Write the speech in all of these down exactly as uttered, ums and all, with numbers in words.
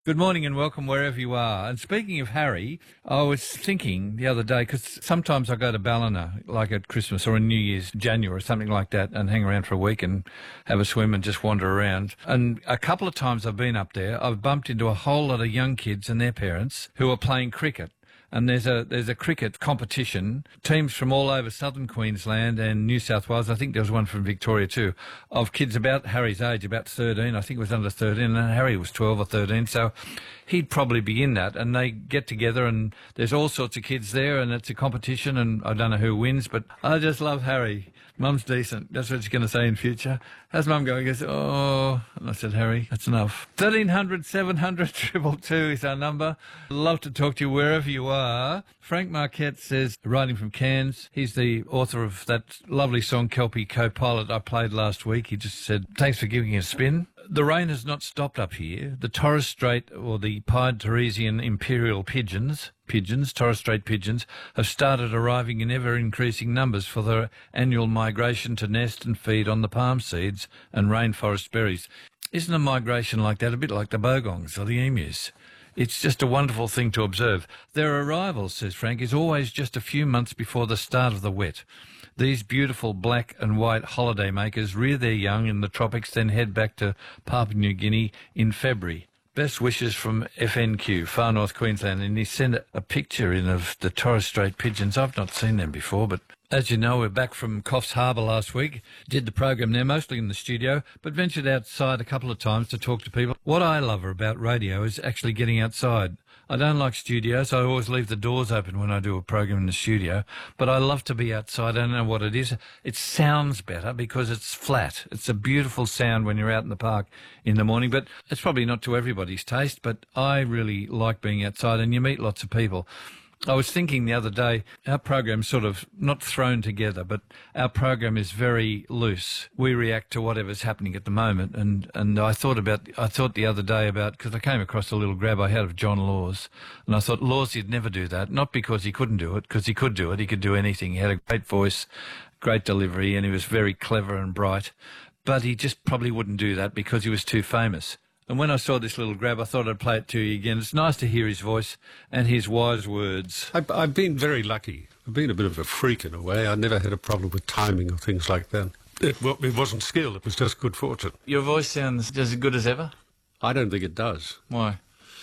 Good morning and welcome wherever you are. And speaking of Harry, I was thinking the other day, because sometimes I go to Ballina, like at Christmas or in New Year's, January or something like that, and hang around for a week and have a swim and just wander around. And a couple of times I've been up there, I've bumped into a whole lot of young kids and their parents who are playing cricket. And there's a there's a cricket competition, teams from all over southern Queensland and New South Wales, I think there was one from Victoria too, of kids about Harry's age, about thirteen, I think it was under thirteen, and Harry was twelve or thirteen, so he'd probably be in that. And they get together and there's all sorts of kids there and it's a competition and I don't know who wins, but I just love Harry. Mum's decent. That's what she's going to say in future. How's Mum going? He goes, oh, and I said, Harry, that's enough. thirteen hundred, seven hundred, two two two is our number. Love to talk to you wherever you are. Frank Marquette says, writing from Cairns, he's the author of that lovely song, Kelpie Co-Pilot, I played last week. He just said, thanks for giving us a spin. The rain has not stopped up here. The Torres Strait, or the Pied Teresian imperial pigeons, pigeons, Torres Strait pigeons, have started arriving in ever-increasing numbers for their annual migration to nest and feed on the palm seeds and rainforest berries. Isn't a migration like that a bit like the bogongs or the emus? It's just a wonderful thing to observe. Their arrival, says Frank, is always just a few months before the start of the wet. These beautiful black and white holiday makers rear their young in the tropics, then head back to Papua New Guinea in February. Best wishes from F N Q, Far North Queensland, and he sent a picture in of the Torres Strait pigeons. I've not seen them before, but as you know, we're back from Coffs Harbour last week. Did the program there, mostly in the studio, but ventured outside a couple of times to talk to people. What I love about radio is actually getting outside. I don't like studios. I always leave the doors open when I do a program in the studio, but I love to be outside. I don't know what it is. It sounds better because it's flat. It's a beautiful sound when you're out in the park in the morning, but it's probably not to everybody's taste, but I really like being outside and you meet lots of people. I was thinking the other day, our program's sort of not thrown together, but our program is very loose. We react to whatever's happening at the moment. And, and I thought about, I thought the other day about, because I came across a little grab I had of John Laws, and I thought Laws, he'd never do that. Not because he couldn't do it, because he could do it. He could do anything. He had a great voice, great delivery, and he was very clever and bright. But he just probably wouldn't do that because he was too famous. And when I saw this little grab, I thought I'd play it to you again. It's nice to hear his voice and his wise words. I've, I've been very lucky. I've been a bit of a freak in a way. I never had a problem with timing or things like that. It, well, it wasn't skill, it was just good fortune. Your voice sounds as good as ever? I don't think it does. Why?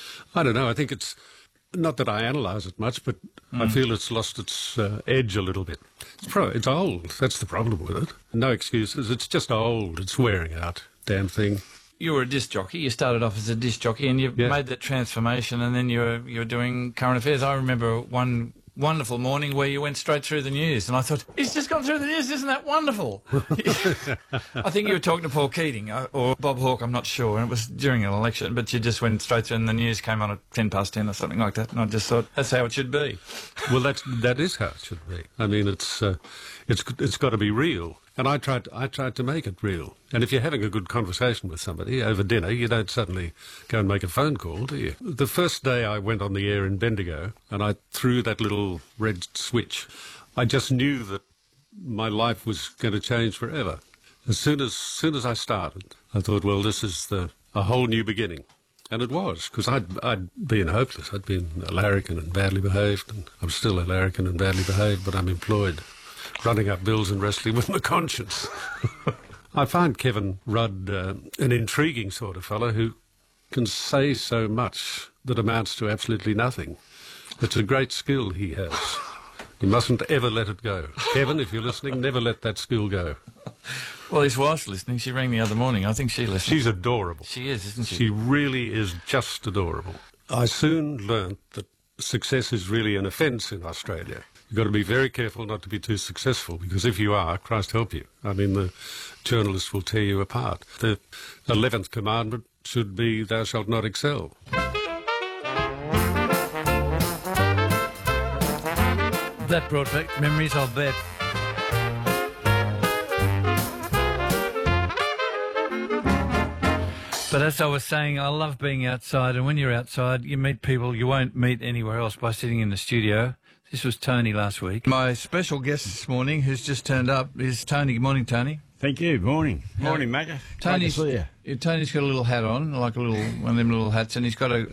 I don't know. I think it's, not that I analyse it much, but mm. I feel it's lost its uh, edge a little bit. It's, pro- it's old. That's the problem with it. No excuses. It's just old. It's wearing out. Damn thing. You were a disc jockey. You started off as a disc jockey, and you yeah. made that transformation, and then you were you were doing current affairs. I remember one wonderful morning where you went straight through the news, and I thought, he's just gone through the news. Isn't that wonderful? I think you were talking to Paul Keating or Bob Hawke. I'm not sure, and it was during an election, but you just went straight through, and the news came on at ten past ten or something like that, and I just thought that's how it should be. Well, that's that is how it should be. I mean, it's uh, it's it's got to be real. And I tried, to, I tried to make it real. And if you're having a good conversation with somebody over dinner, you don't suddenly go and make a phone call, do you? The first day I went on the air in Bendigo and I threw that little red switch, I just knew that my life was going to change forever. As soon as, soon as I started, I thought, well, this is the, a whole new beginning. And it was, because I'd, I'd been hopeless. I'd been a larrikin and badly behaved, and I'm still a larrikin and badly behaved, but I'm employed, running up bills and wrestling with my conscience. I find Kevin Rudd uh, an intriguing sort of fellow who can say so much that amounts to absolutely nothing. It's a great skill he has. You mustn't ever let it go. Kevin, if you're listening, never let that skill go. Well, his wife's listening. She rang the other morning. I think she listens. She's adorable. She is, isn't she? She really is just adorable. I soon learnt that success is really an offence in Australia. You've got to be very careful not to be too successful, because if you are, Christ help you. I mean, the journalists will tear you apart. The eleventh commandment should be, thou shalt not excel. That brought back memories, I'll bet. But as I was saying, I love being outside, and when you're outside, you meet people you won't meet anywhere else by sitting in the studio. This was Tony last week. My special guest this morning, who's just turned up, is Tony. Good morning, Tony. Thank you. Morning. Morning, mate. Tony's, Tony's got a little hat on, like a little one of them little hats, and he's got a